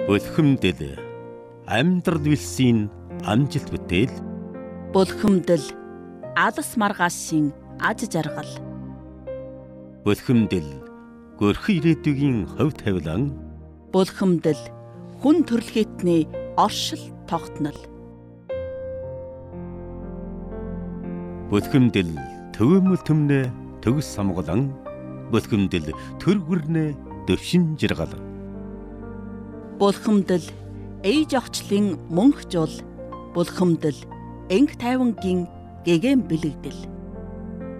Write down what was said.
Булхимдэл амьдрал вилсийн амжилт бүтээл. Булхимдэл алс маргаашийн аж жаргал. Булхимдэл görхи ирээдүгийн хувь тавилан. Булхимдэл хүн төрөлхитний оршил тогтнол. Булхимдэл төвөмөл төмнө төгс самгалан. Булхимдэл төр гүрнэ дэвшин жиргал. Булхимдэл ээж охчлын мөнх жул. Булхимдэл энх тайвангийн гэгээн бэлэгдэл.